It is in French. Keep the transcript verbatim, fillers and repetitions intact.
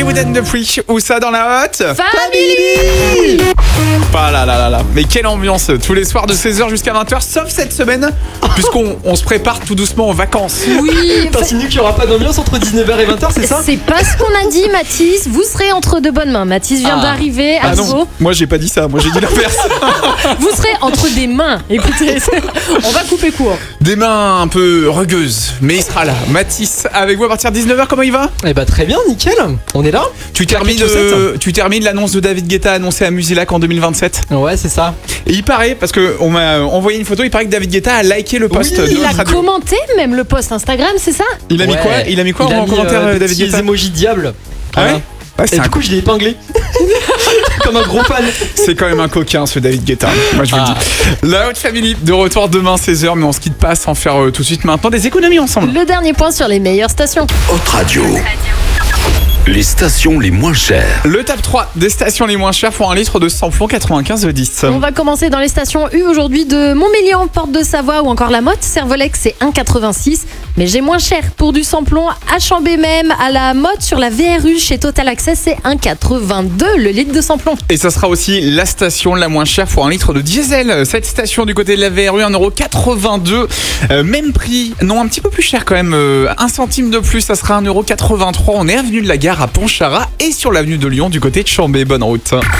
Les Wooden depuis, où ça dans la hotte Family. Pas là là là là. Mais quelle ambiance tous les soirs de seize heures jusqu'à vingt heures, sauf cette semaine, puisqu'on on se prépare tout doucement aux vacances. Oui, T'insinues qu'il n'y aura pas d'ambiance entre dix-neuf heures et vingt heures, c'est ça? c'est pas ce qu'on a dit, Mathis. Vous serez entre de bonnes mains. Mathis vient Ah. d'arriver à Ah non, nouveau. moi j'ai pas dit ça, moi j'ai dit l'inverse. Vous serez entre des mains. Écoutez, on va couper court. Des mains un peu rugueuses, mais il sera là. Mathis, avec vous à partir de dix-neuf heures, comment il va? Eh bah très bien, nickel. On est là? Tu termines, Claquettes euh, tu termines l'annonce de David Guetta annoncée à Musilac en deux mille vingt-sept. Ouais, c'est ça. Et il paraît, parce qu'on m'a envoyé une photo, il paraît que David Guetta a liké le post Oui, de Il notre a radio. commenté même le post Instagram, c'est ça? Il a mis Ouais. quoi Il a mis quoi Il a en mis, commentaire, euh, des David petits Guetta? emojis diable. Ah ouais Voilà. Ouais, Et c'est, un- du coup, je l'ai épinglé. Comme un gros fan. c'est quand même un coquin ce David Guetta, moi je vous Ah. le dis. La Haute Family, de retour demain seize heures, mais on se quitte pas sans faire euh, tout de suite maintenant des économies ensemble. Le dernier point sur les meilleures stations. Haute Radio. Les stations les moins chères. Le top trois des stations les moins chères pour un litre de samplon quatre-vingt-quinze dix. On va commencer dans les stations U aujourd'hui de Montmélian, Porte de Savoie ou encore La Motte. Servolex, c'est un virgule quatre-vingt-six. Mais j'ai moins cher pour du samplon à Chambé même, à La Motte sur la V R U chez Total Access, c'est un virgule quatre-vingt-deux le litre de samplon. Et ça sera aussi la station la moins chère pour un litre de diesel. Cette station du côté de la V R U, un euro quatre-vingt-deux. Euh, même prix, non un petit peu plus cher quand même. Euh, un centime de plus, ça sera un euro quatre-vingt-trois. On est avenue de la Gare à Pontcharrat et sur l'avenue de Lyon du côté de Chambé. Bonne route.